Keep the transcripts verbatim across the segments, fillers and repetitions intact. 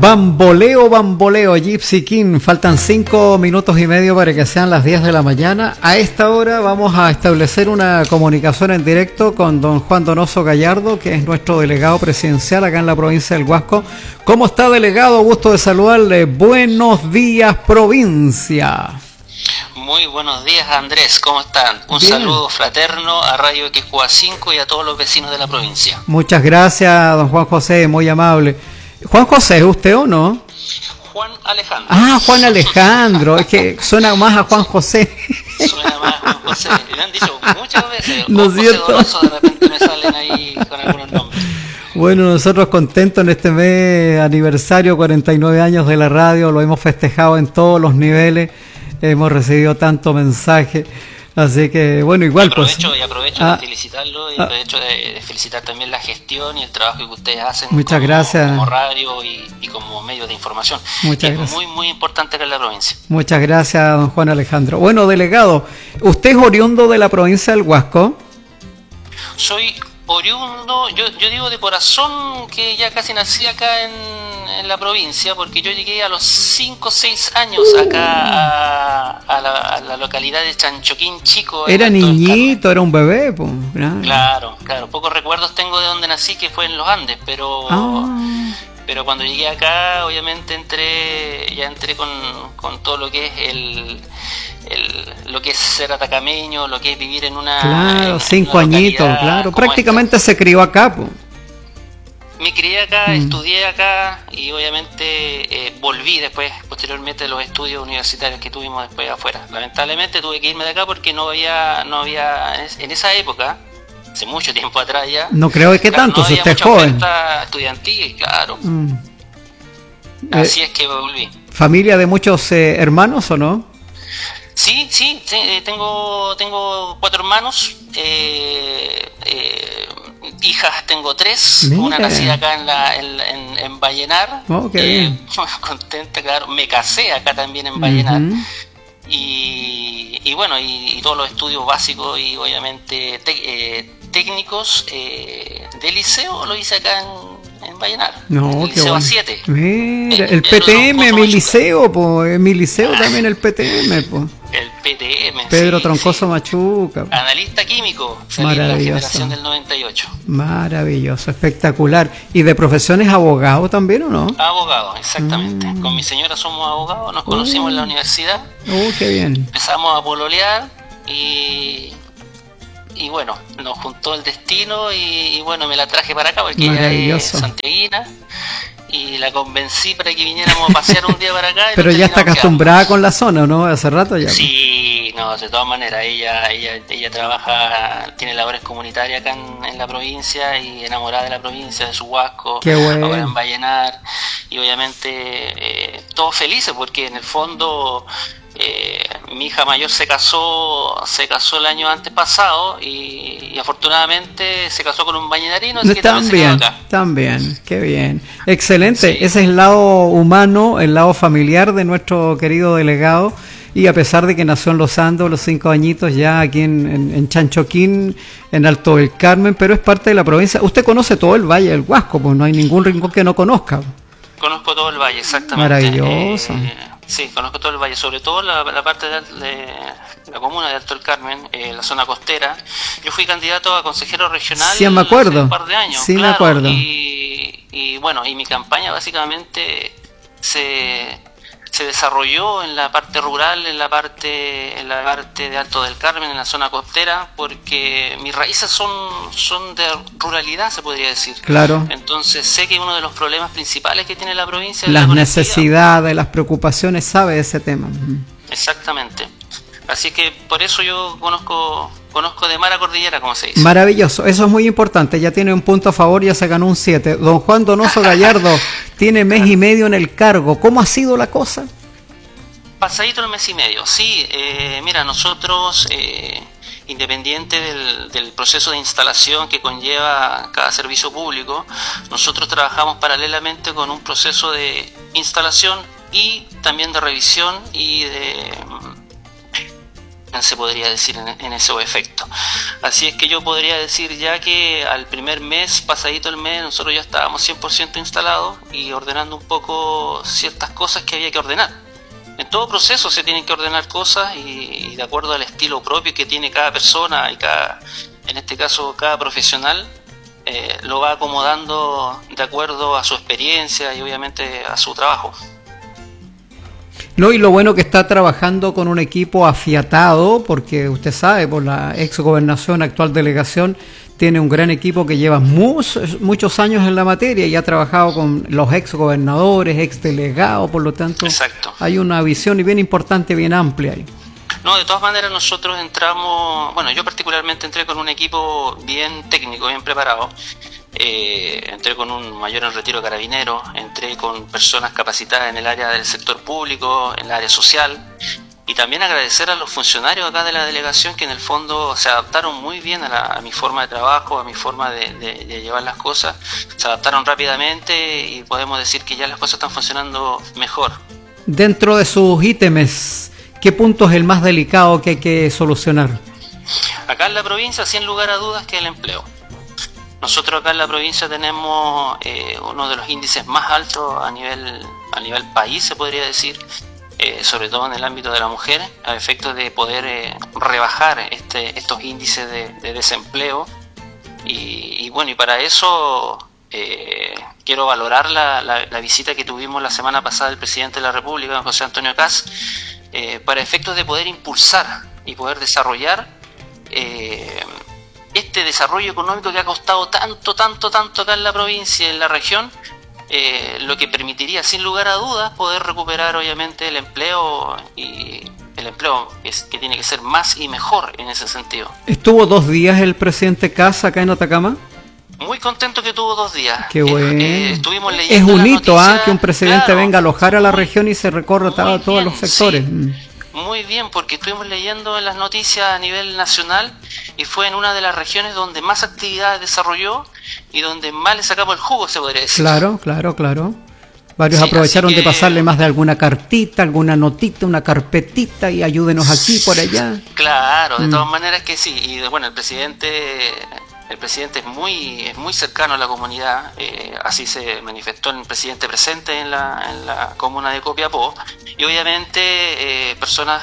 Bamboleo, bamboleo, Gypsy King. Faltan cinco minutos y medio para que sean las diez de la mañana. A esta hora vamos a establecer una comunicación en directo con don Juan Donoso Gallardo, que es nuestro delegado presidencial acá en la provincia del Huasco. ¿Cómo está, delegado? Gusto de saludarle. Buenos días, provincia. Muy buenos días, Andrés, ¿cómo están? Un Bien. Saludo fraterno a Radio X Q A cinco y a todos los vecinos de la provincia. Muchas gracias, don Juan José, muy amable. Juan José, ¿es usted o no? Juan Alejandro. Ah, Juan Alejandro, es que suena más a Juan José. Suena más a Juan José, me han dicho muchas veces. ¿No es cierto? Donoso, de repente me salen ahí con algunos nombres. Bueno, nosotros contentos en este mes, aniversario, cuarenta y nueve años de la radio, lo hemos festejado en todos los niveles. Hemos recibido tanto mensaje, así que bueno, igual y aprovecho, pues. Y aprovecho ah, de felicitarlo y ah, aprovecho de, de felicitar también la gestión y el trabajo que ustedes hacen. Muchas como, gracias. Como radio y, y como medio de información. Muchas es gracias. muy, muy importante acá en la provincia. Muchas gracias, don Juan Alejandro. Bueno, delegado, ¿usted es oriundo de la provincia del Huasco? Soy oriundo, yo, yo digo de corazón que ya casi nací acá en, en la provincia, porque yo llegué a los cinco o seis años acá a, a, la, a la localidad de Chanchoquín Chico. Era niñito, era un bebé, pues. Claro. claro, claro, pocos recuerdos tengo de donde nací, que fue en los Andes, pero ah. pero cuando llegué acá, obviamente entré, ya entré con, con todo lo que es el... El, lo que es ser atacameño, lo que es vivir en una... Claro, en, cinco en una añitos, claro. Prácticamente esta. Se crió acá, pues. Me crié acá, mm. estudié acá y obviamente eh, volví después, posteriormente, de los estudios universitarios que tuvimos después afuera. Lamentablemente tuve que irme de acá porque no había, no había en esa época, hace mucho tiempo atrás ya... No creo que claro, tanto, no si había usted es mucha joven. oferta estudiantil, claro. Mm. Así eh, es que volví. ¿Familia de muchos eh, hermanos o no? Sí, sí, sí, tengo tengo cuatro hermanos, eh, eh, hijas tengo tres, Mira. Una nacida acá en la en, en, en Vallenar, oh, qué eh, bien. contenta, claro, me casé acá también en Vallenar, uh-huh. y, y bueno, y, y todos los estudios básicos y obviamente te, eh, técnicos eh, de liceo lo hice acá en en Vallenar, no, el qué liceo bueno. A siete. Mira, el P T M, mi liceo, pues, mi liceo ah. también el P T M, pues. El P T M, Pedro sí, Troncoso sí. Machuca. Analista químico, salí de la generación del noventa y ocho. Maravilloso, espectacular. ¿Y de profesión es abogado también o no? Abogado, exactamente. Mm. Con mi señora somos abogados, nos oh. conocimos en la universidad. Oh, qué bien. Empezamos a pololear y... Y bueno, nos juntó el destino y, y bueno, me la traje para acá porque ella es santiaguina y la convencí para que viniéramos a pasear un día para acá. Y pero ya está acostumbrada quedando con la zona, ¿no? Hace rato ya. Sí, no, de todas maneras, ella ella ella trabaja, tiene labores comunitarias acá en, en la provincia y enamorada de la provincia, de su Huasco, Qué bueno. ahora en Vallenar y obviamente eh, todos felices porque en el fondo... Eh, mi hija mayor se casó se casó el año antes pasado y, y afortunadamente se casó con un vallenarino, así que también, se quedó acá. También, qué bien, excelente, sí. Ese es el lado humano, el lado familiar de nuestro querido delegado, y a pesar de que nació en Los Andes, los cinco añitos ya aquí en, en, en Chanchoquín, en Alto del Carmen, pero es parte de la provincia. Usted conoce todo el Valle del Huasco, pues no hay ningún rincón que no conozca. Conozco todo el valle, exactamente. Maravilloso. Eh, Sí, conozco todo el valle, sobre todo la, la parte de, de la comuna de Alto del Carmen, eh, la zona costera. Yo fui candidato a consejero regional sí, me acuerdo. hace un par de años. Sí, claro, me acuerdo. Y, y bueno, y mi campaña básicamente se, se desarrolló en la parte rural, en la parte en la parte de Alto del Carmen, en la zona costera, porque mis raíces son son de ruralidad, se podría decir. Claro. Entonces sé que uno de los problemas principales que tiene la provincia las es la necesidades, las preocupaciones, sabe de ese tema. Exactamente. Así que por eso yo conozco conozco de mar a cordillera, como se dice. Maravilloso, eso es muy importante. Ya tiene un punto a favor, ya se ganó un siete. Don Juan Donoso Gallardo tiene mes y medio en el cargo. ¿Cómo ha sido la cosa? Pasadito el mes y medio, sí. Eh, mira, nosotros, eh, independiente del, del proceso de instalación que conlleva cada servicio público, nosotros trabajamos paralelamente con un proceso de instalación y también de revisión y de... se podría decir en, en esos efectos. Así es que yo podría decir ya que al primer mes, pasadito el mes, nosotros ya estábamos cien por ciento instalados y ordenando un poco ciertas cosas que había que ordenar. En todo proceso se tienen que ordenar cosas y, y de acuerdo al estilo propio que tiene cada persona y cada, en este caso cada profesional, eh, lo va acomodando de acuerdo a su experiencia y obviamente a su trabajo. No, y lo bueno que está trabajando con un equipo afiatado, porque usted sabe, por la ex gobernación, actual delegación, tiene un gran equipo que lleva muchos, muchos años en la materia y ha trabajado con los ex gobernadores, ex delegados, por lo tanto, exacto, hay una visión y bien importante, bien amplia ahí. No, de todas maneras nosotros entramos, bueno, yo particularmente entré con un equipo bien técnico, bien preparado. Eh, entré con un mayor en retiro carabinero, entré con personas capacitadas en el área del sector público, en el área social, y también agradecer a los funcionarios acá de la delegación que en el fondo se adaptaron muy bien a, la, a mi forma de trabajo, a mi forma de, de, de llevar las cosas, se adaptaron rápidamente y podemos decir que ya las cosas están funcionando mejor. Dentro de sus ítems, ¿qué punto es el más delicado que hay que solucionar? Acá en la provincia, sin lugar a dudas, que el empleo. Nosotros acá en la provincia tenemos eh, uno de los índices más altos a nivel a nivel país, se podría decir, eh, sobre todo en el ámbito de la mujer, a efectos de poder eh, rebajar este, estos índices de, de desempleo. Y, y bueno, y para eso eh, quiero valorar la, la, la visita que tuvimos la semana pasada del presidente de la República, José Antonio Kast, eh, para efectos de poder impulsar y poder desarrollar eh, este desarrollo económico que ha costado tanto, tanto, tanto acá en la provincia y en la región, eh, lo que permitiría sin lugar a dudas poder recuperar obviamente el empleo y el empleo que, es, que tiene que ser más y mejor en ese sentido. ¿Estuvo dos días el presidente Kast acá en Atacama? Muy contento que tuvo dos días. Qué bueno. Eh, estuvimos leyendo es un hito, ¿ah? que un presidente claro, venga a alojar a la muy, región y se recorra a todos bien, los sectores. Sí. Muy bien, porque estuvimos leyendo en las noticias a nivel nacional y fue en una de las regiones donde más actividades desarrolló y donde más le sacamos el jugo, se podría decir. Claro, claro, claro. Varios sí, aprovecharon que... de pasarle más de alguna cartita, alguna notita, una carpetita y ayúdenos aquí, por allá. Claro, de mm. todas maneras que sí. Y bueno, el presidente... El presidente es muy es muy cercano a la comunidad, eh, así se manifestó el presidente presente en la, en la comuna de Copiapó, y obviamente eh, personas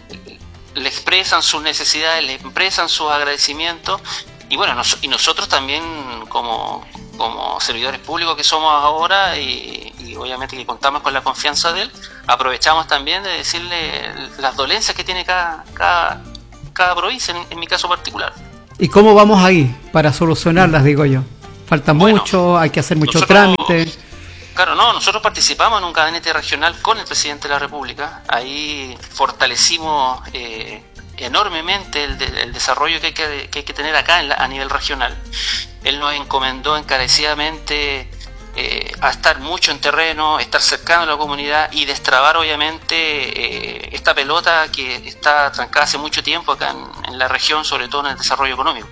le expresan sus necesidades, le expresan sus agradecimientos, y bueno, nos, y nosotros también como, como servidores públicos que somos ahora, y, y obviamente que contamos con la confianza de él, aprovechamos también de decirle las dolencias que tiene cada, cada, cada provincia, en, en mi caso particular. ¿Y cómo vamos ahí para solucionarlas, digo yo? Falta bueno, mucho, hay que hacer mucho nosotros, trámite. Claro, no, nosotros participamos en un gabinete regional con el presidente de la República. Ahí fortalecimos eh, enormemente el, de, el desarrollo que hay que, que hay que tener acá en la, a nivel regional. Él nos encomendó encarecidamente eh, a estar mucho en terreno, estar cercano a la comunidad y destrabar obviamente eh, esta pelota que está trancada hace mucho tiempo acá en, en la región, sobre todo en el desarrollo económico.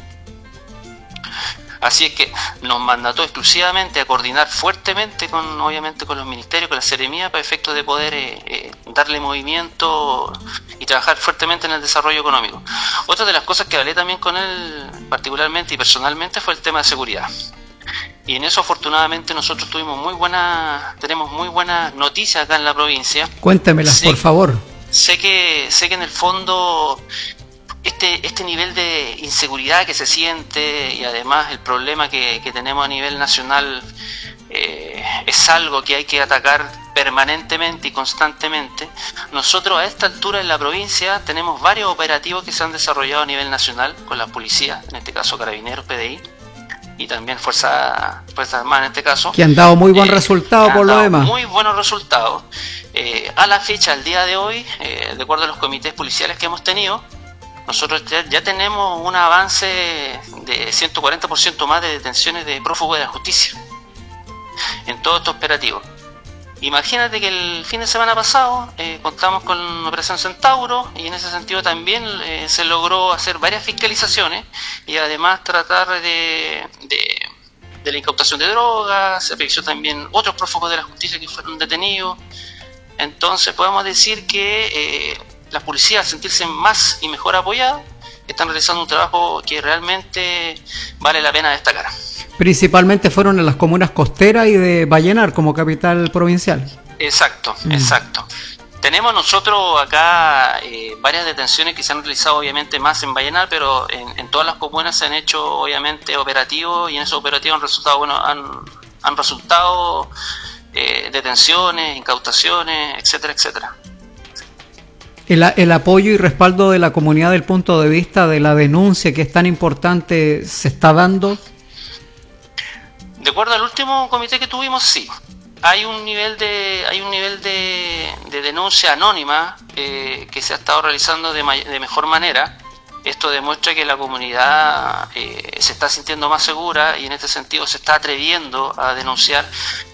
Así es que nos mandató exclusivamente a coordinar fuertemente con, obviamente, con los ministerios, con la Seremía, para efectos de poder eh, eh, darle movimiento y trabajar fuertemente en el desarrollo económico. Otra de las cosas que hablé también con él particularmente y personalmente fue el tema de seguridad. Y en eso afortunadamente nosotros tuvimos muy buenas, tenemos muy buenas noticias acá en la provincia. Cuéntemelas, sé, por favor. Sé que, sé que en el fondo este, este nivel de inseguridad que se siente y además el problema que, que tenemos a nivel nacional eh, es algo que hay que atacar permanentemente y constantemente. Nosotros a esta altura en la provincia tenemos varios operativos que se han desarrollado a nivel nacional con la policía, en este caso Carabineros, P D I, y también Fuerzas Fuerza Armadas en este caso. Que han dado muy buen eh, resultado por lo demás. Muy buenos resultados. Eh, a la fecha, al día de hoy, eh, de acuerdo a los comités policiales que hemos tenido, nosotros ya, ya tenemos un avance de ciento cuarenta por ciento más de detenciones de prófugos de la justicia en todo este operativo. Imagínate que el fin de semana pasado eh, contamos con Operación Centauro y en ese sentido también eh, se logró hacer varias fiscalizaciones y además tratar de, de, de la incautación de drogas, se revisó también otros prófugos de la justicia que fueron detenidos. Entonces podemos decir que eh, las policías, al sentirse más y mejor apoyadas, están realizando un trabajo que realmente vale la pena destacar. Principalmente fueron en las comunas costeras y de Vallenar como capital provincial. Exacto, mm. exacto. Tenemos nosotros acá eh, varias detenciones que se han realizado obviamente más en Vallenar, pero en, en todas las comunas se han hecho obviamente operativos, y en esos operativos han resultado, bueno, han, han resultado eh, detenciones, incautaciones, etcétera, etcétera. El, el apoyo y respaldo de la comunidad del punto de vista de la denuncia, que es tan importante, ¿se está dando? De acuerdo al último comité que tuvimos, sí. Hay un nivel de hay un nivel de, de denuncia anónima eh, que se ha estado realizando de, may- de mejor manera. Esto demuestra que la comunidad eh, se está sintiendo más segura y en este sentido se está atreviendo a denunciar.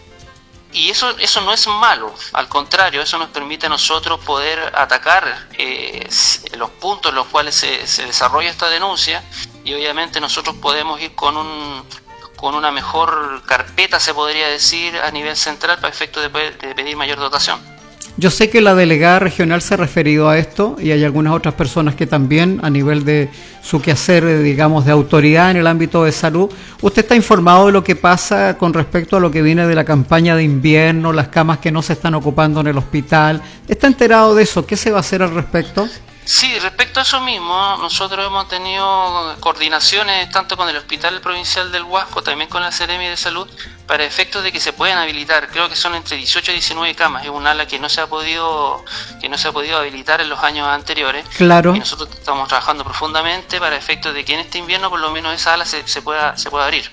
Y eso eso no es malo, al contrario, eso nos permite a nosotros poder atacar eh, los puntos en los cuales se, se desarrolla esta denuncia, y obviamente nosotros podemos ir con un con una mejor carpeta, se podría decir, a nivel central para efecto de, de pedir mayor dotación. Yo sé que la delegada regional se ha referido a esto, y hay algunas otras personas que también, a nivel de su quehacer, digamos, de autoridad en el ámbito de salud. ¿Usted está informado de lo que pasa con respecto a lo que viene de la campaña de invierno, las camas que no se están ocupando en el hospital? ¿Está enterado de eso? ¿Qué se va a hacer al respecto? Sí, respecto a eso mismo, nosotros hemos tenido coordinaciones tanto con el Hospital Provincial del Huasco, también con la Seremi de Salud, para efectos de que se puedan habilitar. Creo que son entre dieciocho y diecinueve camas, es un ala que no se ha podido que no se ha podido habilitar en los años anteriores. Claro. Y nosotros estamos trabajando profundamente para efectos de que en este invierno por lo menos esa ala se, se pueda se pueda abrir.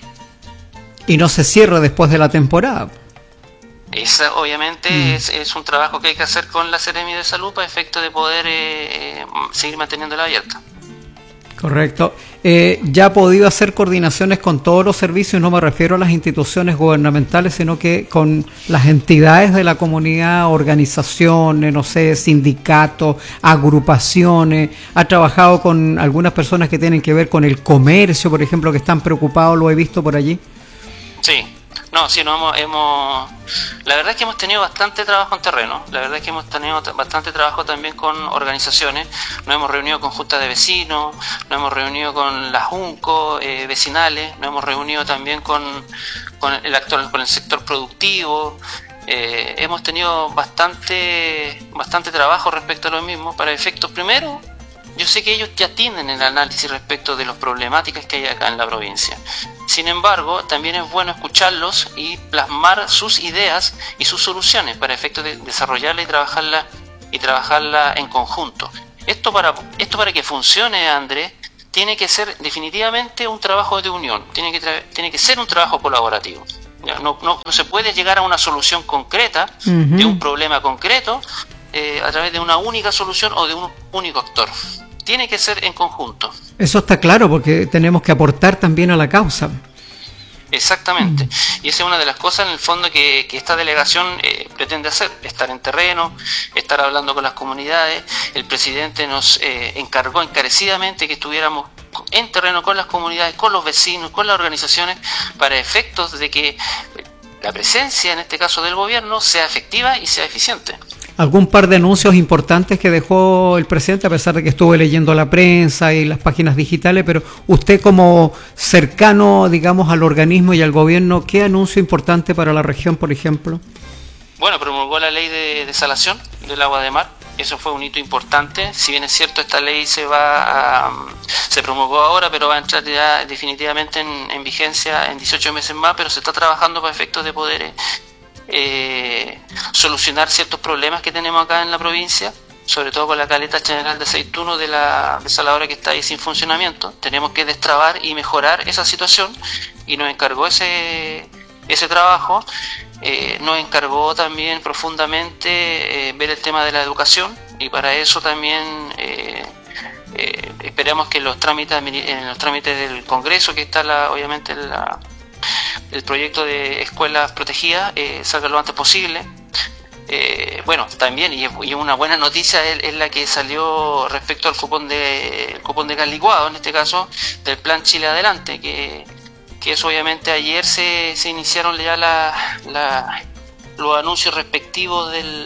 Y no se cierre después de la temporada. Esa obviamente mm. es, es un trabajo que hay que hacer con la Seremi de Salud para efecto de poder eh, eh, seguir manteniéndola abierta. Correcto. Eh, ya ha podido hacer coordinaciones con todos los servicios, no me refiero a las instituciones gubernamentales, sino que con las entidades de la comunidad, organizaciones, no sé, sindicatos, agrupaciones. Ha trabajado con algunas personas que tienen que ver con el comercio, por ejemplo, que están preocupados, lo he visto por allí. Sí. No, sí, no hemos, hemos... La verdad es que hemos tenido bastante trabajo en terreno. La verdad es que hemos tenido t- bastante trabajo también con organizaciones. Nos hemos reunido con juntas de vecinos, nos hemos reunido con las junco eh, vecinales, nos hemos reunido también con, con el actor, con el sector productivo. Eh, hemos tenido bastante, bastante trabajo respecto a lo mismo para efectos. Primero, yo sé que ellos ya tienen el análisis respecto de las problemáticas que hay acá en la provincia. Sin embargo, también es bueno escucharlos y plasmar sus ideas y sus soluciones para efectos de desarrollarla y trabajarla y trabajarla en conjunto. Esto para esto para que funcione, Andrés, tiene que ser definitivamente un trabajo de unión, tiene que tra- tiene que ser un trabajo colaborativo. Ya, no, no, no se puede llegar a una solución concreta uh-huh. de un problema concreto eh, a través de una única solución o de un único actor. Tiene que ser en conjunto. Eso está claro, porque tenemos que aportar también a la causa. Exactamente. Mm. Y esa es una de las cosas en el fondo que, que esta delegación eh, pretende hacer, estar en terreno, estar hablando con las comunidades. El presidente nos eh, encargó encarecidamente que estuviéramos en terreno con las comunidades, con los vecinos, con las organizaciones, para efectos de que la presencia, en este caso del gobierno, sea efectiva y sea eficiente. ¿Algún par de anuncios importantes que dejó el presidente, a pesar de que estuve leyendo la prensa y las páginas digitales, pero usted como cercano, digamos, al organismo y al gobierno, qué anuncio importante para la región, por ejemplo? Bueno, promulgó la ley de desalación del agua de mar. Eso fue un hito importante. Si bien es cierto, esta ley se va a, se promulgó ahora, pero va a entrar ya definitivamente en, en vigencia en dieciocho meses más, pero se está trabajando para efectos de poder eh, solucionar ciertos problemas que tenemos acá en la provincia, sobre todo con la caleta general de Aceituno de la desaladora que está ahí sin funcionamiento. Tenemos que destrabar y mejorar esa situación, y nos encargó ese, ese trabajo. Eh, nos encargó también profundamente eh, ver el tema de la educación, y para eso también eh, eh, esperamos que los trámites en los trámites del Congreso, que está la, obviamente la, el proyecto de escuelas protegidas, eh, salga lo antes posible. Eh, bueno, también, y, y una buena noticia es, es la que salió respecto al cupón de el cupón de gas licuado, en este caso del plan Chile Adelante, que que eso obviamente ayer se, se iniciaron ya la, la, los anuncios respectivos del,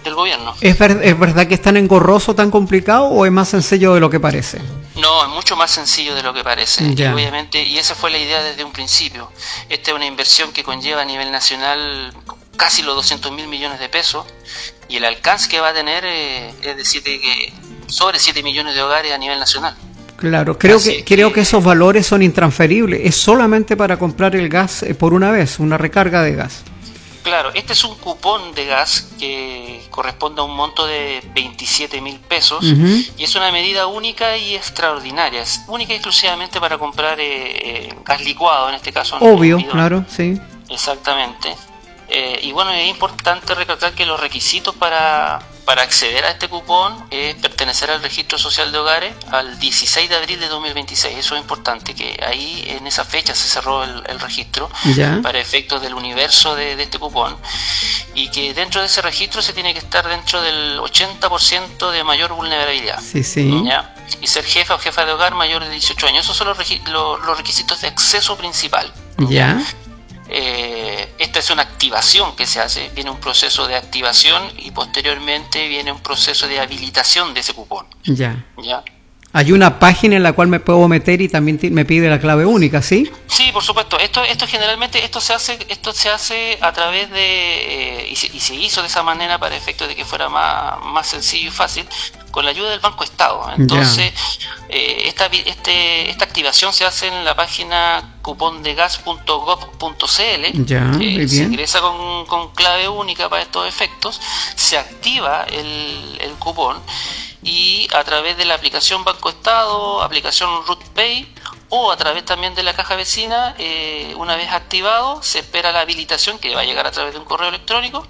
del gobierno. ¿Es, ver, ¿Es verdad que es tan engorroso, tan complicado, o es más sencillo de lo que parece? No, es mucho más sencillo de lo que parece. Ya. Y obviamente, y esa fue la idea desde un principio. Esta es una inversión que conlleva a nivel nacional casi los doscientos mil millones de pesos, y el alcance que va a tener eh, es de siete, eh, sobre siete millones de hogares a nivel nacional. Claro, creo Así que, creo que- que esos valores son intransferibles. Es solamente para comprar el gas eh, por una vez, una recarga de gas. Claro, este es un cupón de gas que corresponde a un monto de veintisiete mil pesos, Ujú. y es una medida única y extraordinaria. Es única y exclusivamente para comprar eh, eh, gas licuado, en este caso. en Obvio, bidón. claro, sí. Exactamente. Eh, y bueno, es importante recalcar que los requisitos para, para acceder a este cupón es pertenecer al registro social de hogares al dieciséis de abril de dos mil veintiséis. Eso es importante, que ahí en esa fecha se cerró el, el registro Ya. para efectos del universo de, de este cupón, y que dentro de ese registro se tiene que estar dentro del ochenta por ciento de mayor vulnerabilidad. Sí, sí. ¿Ya? Y ser jefa o jefa de hogar mayor de dieciocho años. Esos son los, regi- los, los requisitos de acceso principal. Ya. Eh, esta es una activación que se hace, viene un proceso de activación y posteriormente viene un proceso de habilitación de ese cupón. Ya. ¿Ya? Hay una página en la cual me puedo meter y también ti- me pide la clave única, ¿sí? Sí, por supuesto. Esto, esto generalmente esto se hace, esto se hace a través de eh, y, se, y se hizo de esa manera para efecto de que fuera más, más sencillo y fácil, con la ayuda del Banco Estado. Entonces, eh, esta, vi- este, esta activación se hace en la página cupondegas punto gov punto cl. Ya, muy Se bien. ingresa con, con clave única para estos efectos, se activa el, el cupón, y a través de la aplicación Banco Estado, aplicación RootPay, o a través también de la caja vecina, eh, una vez activado, se espera la habilitación, que va a llegar a través de un correo electrónico,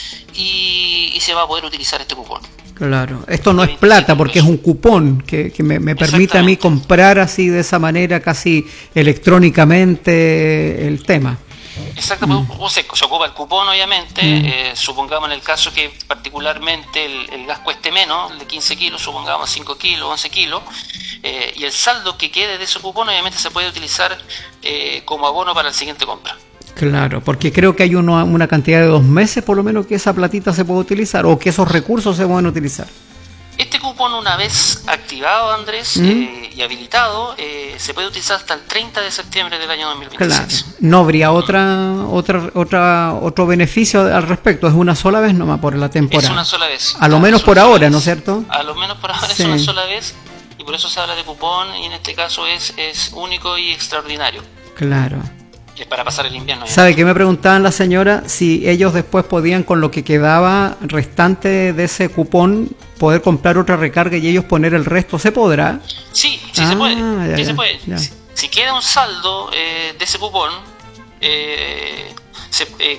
y, y se va a poder utilizar este cupón. Claro. Esto no es plata porque es un cupón que, que me, me permite a mí Exactamente. comprar así de esa manera, casi electrónicamente, el tema. Exacto, pues, se, se ocupa el cupón obviamente. Mm. eh, supongamos en el caso que particularmente el, el gas cueste menos, el de quince kilos, supongamos cinco kilos, once kilos, eh, y el saldo que quede de ese cupón obviamente se puede utilizar eh, como abono para la siguiente compra. Claro, porque creo que hay uno, una cantidad de dos meses por lo menos que esa platita se puede utilizar o que esos recursos se pueden utilizar. Este cupón, una vez activado, Andrés, ¿Mm? eh, y habilitado, eh, se puede utilizar hasta el treinta de septiembre del año dos mil Claro, veintiséis. no habría otra, otra, otra, otro beneficio al respecto, es una sola vez nomás por la temporada. Es una sola vez. A lo Ah, menos es por una sola ahora, vez. ¿no es cierto? A lo menos por ahora Sí. es una sola vez, y por eso se habla de cupón, y en este caso es, es único y extraordinario. Claro. Es para pasar el invierno. ¿Sabe qué me preguntaban la señora? Si ellos después podían, con lo que quedaba restante de ese cupón, poder comprar otra recarga y ellos poner el resto. ¿Se podrá? Sí, sí Ah, se puede. ya, sí ya, se puede. ya. Si, si queda un saldo eh, de ese cupón, eh, se, eh,